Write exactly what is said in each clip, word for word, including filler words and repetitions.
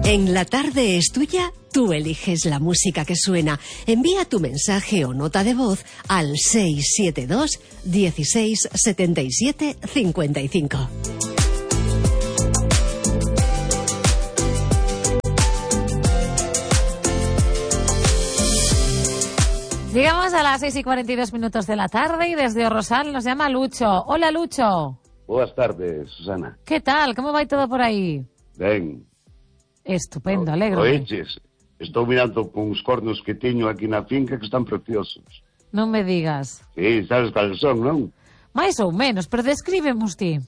En La Tarde es Tuya, tú eliges la música que suena. Envía tu mensaje o nota de voz al seis siete dos, dieciséis, setenta y siete, cincuenta y cinco. Llegamos a las seis y cuarenta y dos minutos de la tarde y desde O Rosal nos llama Lucho. Hola, Lucho. Buenas tardes, Susana. ¿Qué tal? ¿Cómo va todo por aí? Ben. Estupendo, alegro. Oeches, estou mirando con os cornos que teño aquí na finca que están preciosos. Non me digas. Sí, sabes cales son, non? Mais ou menos, pero descríbemos ti.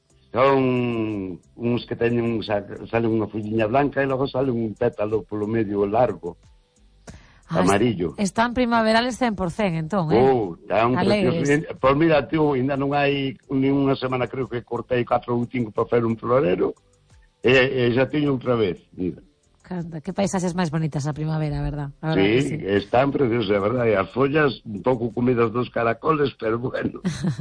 Son uns que teñen, sale unha folliña blanca e logo sale un pétalo polo medio largo. Ah, amarillo. Están primaverales cen por cento, entón, eh? Oh, tan preciosos. Pois mira, tío, ainda non hai ni unha semana, creo que cortei catro ou cinco para facer un florero e, e xa teño outra vez, mira. Canta, que paisaxes máis bonitas a primavera, verdad? A verdad sí, sí, están preciosas, a verdad, e as follas un pouco comidas dos caracoles, pero bueno.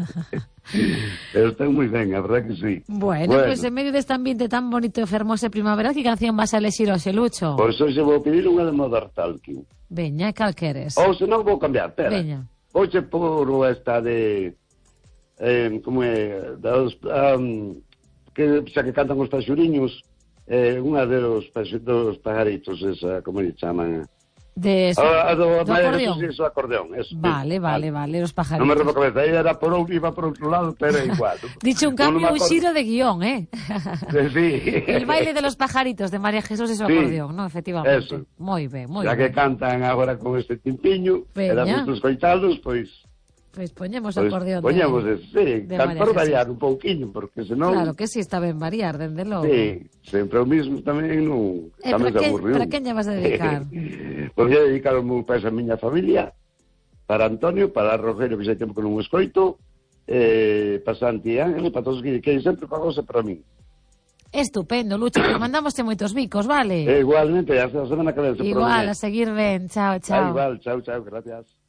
Pero están moi ben, a verdad que sí. Bueno, bueno. Pues en medio deste ambiente tan bonito e fermoso e primavera, que canción vas a elexir hoxe, Lucho? Pois hoxe vou pedir unha de Modern Talking. Veña, cal queres? Ou se non vou cambiar, pera. Veña. Hoxe por esta de... Eh, como é? Das, um, que xa que cantan os taxuriños, eh, unha de los, dos pajaritos, esa, como lle chaman? De eso, ah, do, do acordeón. Eso, eso, acordeón. Eso, vale, vale, vale, los pajaritos. Non me rompo a cabeza, aí era por un, iba por outro lado, pero é igual. Dicho un cambio, un xiro de guión, eh? Sí. El baile de los pajaritos de María Jesús y su sí, acordeón, ¿no? Efectivamente. Eso. Moi ben, moi ben. Ya que cantan agora con este timpiño, e da gustos coitalos, pois... Pois poñemos pues, acordeón poñemos de, ese, sí, de para variar un pouquiño, porque senón... Claro que sí, está ben variar, dende logo. Sí, sempre o mismo tamén non... Eh, para, que, para quen lle vas a dedicar? Pois lle dedicar o meu país a miña familia, para Antonio, para Rogelio, que xa tempo que non o escoito, eh, para Santi Ángel, para todos que, que sempre pagouse para mí. Estupendo, Lucho, que mandámoste moitos bicos, vale? Eh, igualmente, hasta a semana que ven. Igual, a seguir ben, chao, chao. Ah, igual, chao, chao, gracias.